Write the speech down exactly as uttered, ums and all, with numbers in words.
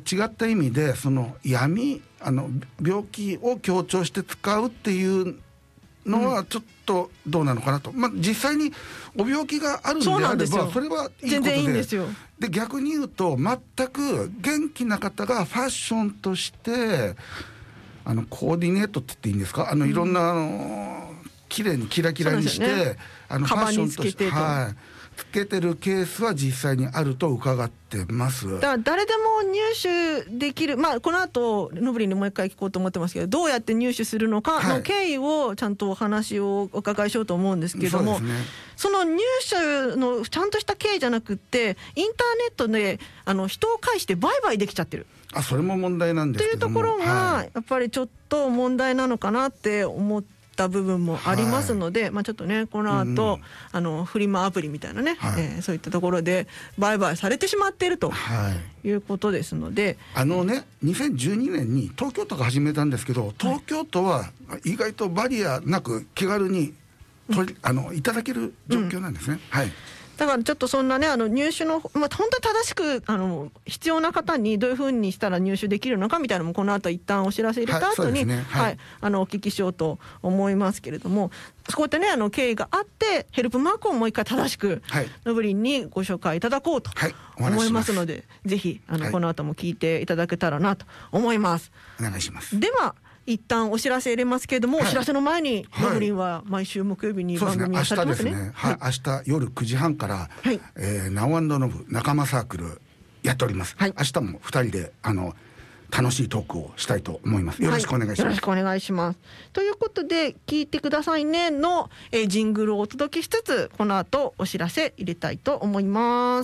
違った意味でその闇あの病気を強調して使うっていうのはちょっとどうなのかなと、うんまあ、実際にお病気があるんであれば そ, それはいいことで全然いいんですよ。 で逆に言うと全く元気な方がファッションとしてあのコーディネートって言っていいんですか、あのいろんなあの綺麗にキラキラにして、ね、あのファッションとしてはい、つけてるケースは実際にあると伺ってます。 だから誰でも入手できる、まあ、この後ノブリンにもう一回聞こうと思ってますけど、どうやって入手するのかの経緯をちゃんとお話をお伺いしようと思うんですけども、はい、 そ, ね、その入手のちゃんとした経緯じゃなくってインターネットであの人を介して売買できちゃってる、 あそれも問題なんですけども、 というところがやっぱりちょっと問題なのかなって思ってた部分もありますので、はい、まあ、ちょっとねこの後、うん、あのフリマアプリみたいなね、はい、えー、そういったところで売買されてしまっていると、はい、いうことですので、 あのねにせんじゅうにねんに東京都が始めたんですけど、東京都は意外とバリアなく気軽に取り、うん、あのいただける状況なんですね、うん、はい。 だからちょっとそんなねあの入手の、まあ、本当に正しくあの必要な方にどういうふうにしたら入手できるのかみたいなのもこの後一旦お知らせ入れた後に、はい、ね、はいはい、あのお聞きしようと思いますけれども、そこってねあの経緯があってヘルプマークをもう一回正しく、はい、ノブリンにご紹介いただこうと思いますので、はい、ぜひあの、はい、この後も聞いていただけたらなと思います。 お願いします。 では一旦お知らせ入れますけれども、はい、お知らせの前に、はい、ノブリンは毎週木曜日に番組をされてますね。 そうですね、明日ですね、はい、明日夜くじはんから、はい、えー、ナオ&ノブ仲間サークルやっております、はい、明日もふたりであの楽しいトークをしたいと思います。よろしくお願いします、はい、よろしくお願いします。 ということで聞いてくださいねの、えー、ジングルをお届けしつつこの後お知らせ入れたいと思います。